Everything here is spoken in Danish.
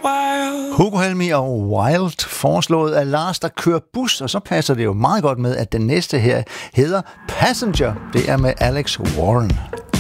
Hugo Helmig og Wild, foreslået af Lars, der kører bus, og så passer det jo meget godt med, at den næste her hedder Passenger. Det er med Alex Warren.